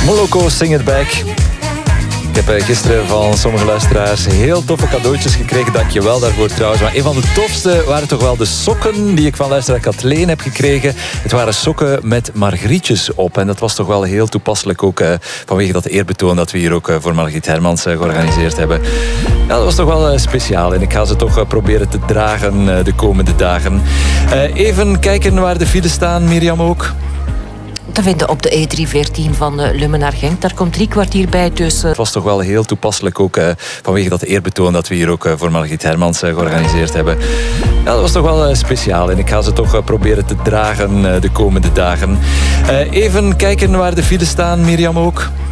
Moloko, Sing It Back. Ik heb gisteren van sommige luisteraars heel toffe cadeautjes gekregen. Dank je wel daarvoor trouwens. Maar een van de tofste waren toch wel de sokken die ik van luisteraar Kathleen heb gekregen. Het waren sokken met margrietjes op. En dat was toch wel heel toepasselijk ook vanwege dat eerbetoon dat we hier ook voor Margriet Hermans georganiseerd hebben. Ja, dat was toch wel speciaal. En ik ga ze toch proberen te dragen de komende dagen. Even kijken waar de files staan, Mirjam ook. Te vinden op de E314 van Lummen naar Genk. Daar komt 3 kwartier bij tussen. Het was toch wel heel toepasselijk ook vanwege dat eerbetoon dat we hier ook voor Margriet Hermans georganiseerd hebben. Ja, dat was toch wel speciaal. En ik ga ze toch proberen te dragen de komende dagen. Even kijken waar de files staan, Mirjam ook.